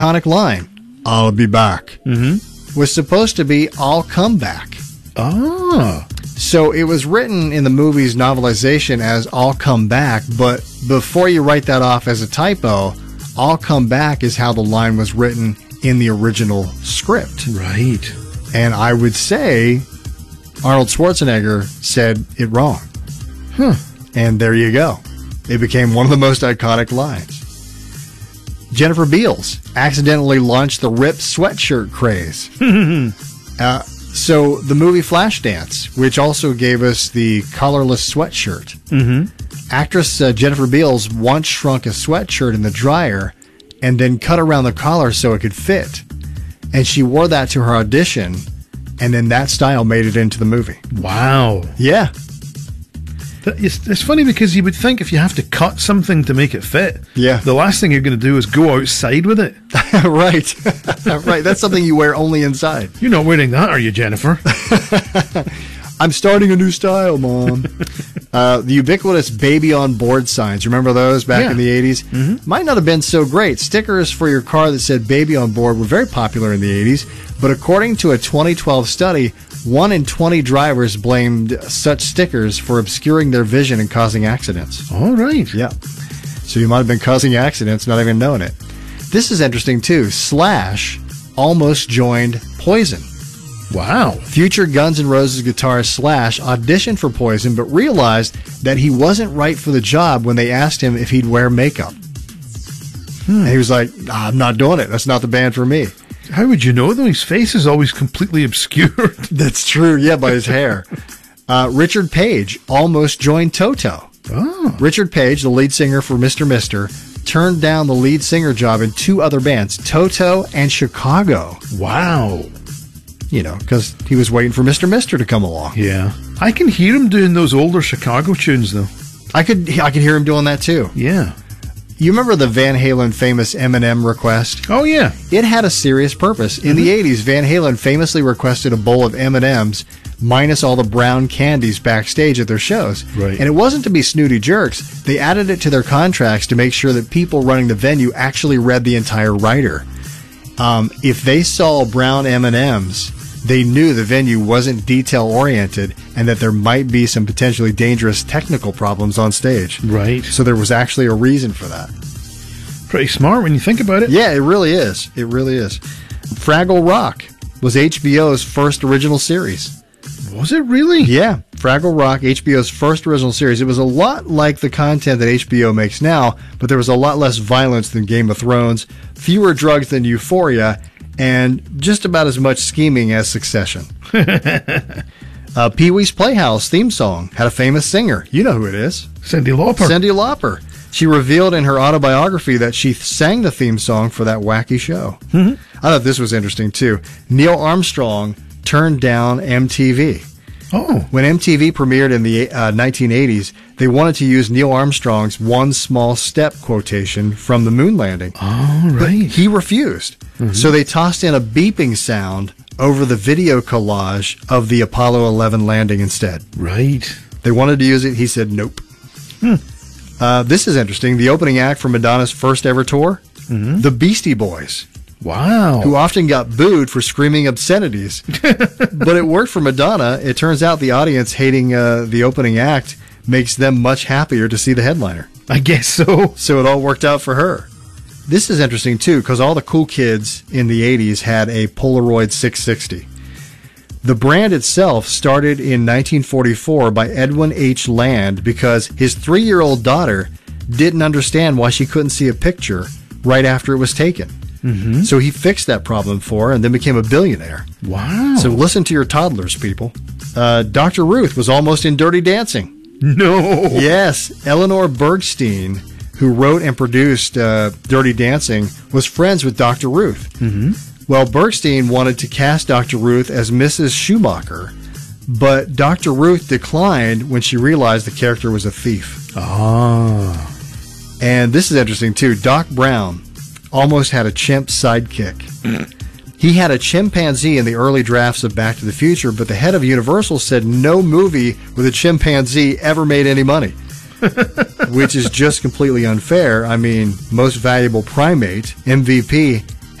iconic line, "I'll be back," was supposed to be "I'll come back." Ah. So it was written in the movie's novelization as "I'll come back," but before you write that off as a typo, "I'll come back" is how the line was written in the original script. Right. And I would say Arnold Schwarzenegger said it wrong. And there you go. It became one of the most iconic lines. Jennifer Beals accidentally launched the ripped sweatshirt craze. So the movie Flashdance, which also gave us the collarless sweatshirt. Actress Jennifer Beals once shrunk a sweatshirt in the dryer and then cut around the collar so it could fit. And she wore that to her audition, and then that style made it into the movie. Wow. Yeah. It's funny because you would think if you have to cut something to make it fit, the last thing you're going to do is go outside with it. Right. Right. That's something you wear only inside. You're not wearing that, are you, Jennifer? I'm starting a new style, Mom. The ubiquitous baby on board signs. Remember those back in the 80s? Might not have been so great. Stickers for your car that said baby on board were very popular in the 80s. But according to a 2012 study, 1 in 20 drivers blamed such stickers for obscuring their vision and causing accidents. All right. Yeah. So you might have been causing accidents, not even knowing it. This is interesting, too. Slash almost joined Poison. Wow. Future Guns N' Roses guitarist Slash auditioned for Poison, but realized that he wasn't right for the job when they asked him if he'd wear makeup. And he was like, I'm not doing it. That's not the band for me. How would you know, though? His face is always completely obscured. That's true, yeah, by his hair. Richard Page almost joined Toto. Oh. Richard Page, the lead singer for Mr. Mister, turned down the lead singer job in 2 other bands, Toto and Chicago. Wow. You know, because he was waiting for Mr. Mister to come along. Yeah. I can hear him doing those older Chicago tunes, though. I could hear him doing that, too. Yeah. You remember the Van Halen famous M&M request? Oh, yeah. It had a serious purpose. In the 80s, Van Halen famously requested a bowl of M&Ms minus all the brown candies backstage at their shows. Right. And it wasn't to be snooty jerks. They added it to their contracts to make sure that people running the venue actually read the entire writer. If they saw brown M&Ms, they knew the venue wasn't detail-oriented and that there might be some potentially dangerous technical problems on stage. Right. So there was actually a reason for that. Pretty smart when you think about it. Yeah, it really is. It really is. Fraggle Rock was HBO's first original series. Was it really? Yeah, Fraggle Rock, HBO's first original series. It was a lot like the content that HBO makes now, but there was a lot less violence than Game of Thrones, fewer drugs than Euphoria, and just about as much scheming as Succession. Pee-wee's Playhouse theme song had a famous singer. You know who it is. Cyndi Lauper. Cyndi Lauper. She revealed in her autobiography that she sang the theme song for that wacky show. I thought this was interesting, too. Neil Armstrong turned down MTV. Oh. When MTV premiered in the 1980s, they wanted to use Neil Armstrong's "one small step" quotation from the moon landing. Oh, right. But he refused. So they tossed in a beeping sound over the video collage of the Apollo 11 landing instead. Right. They wanted to use it. He said nope. This is interesting. The opening act for Madonna's first ever tour, the Beastie Boys. Wow. Who often got booed for screaming obscenities. But it worked for Madonna. It turns out the audience hating the opening act makes them much happier to see the headliner. I guess so. So it all worked out for her. This is interesting, too, because all the cool kids in the 80s had a Polaroid 660. The brand itself started in 1944 by Edwin H. Land because his 3-year-old daughter didn't understand why she couldn't see a picture right after it was taken. So he fixed that problem for her and then became a billionaire. Wow. So listen to your toddlers, people. Dr. Ruth was almost in Dirty Dancing. No. Yes. Eleanor Bergstein, who wrote and produced Dirty Dancing, was friends with Dr. Ruth. Well, Bergstein wanted to cast Dr. Ruth as Mrs. Schumacher, but Dr. Ruth declined when she realized the character was a thief. Ah. And this is interesting, too. Doc Brown almost had a chimp sidekick. He had a chimpanzee in the early drafts of Back to the Future, but the head of Universal said no movie with a chimpanzee ever made any money, which is just completely unfair. I mean, Most Valuable Primate, MVP,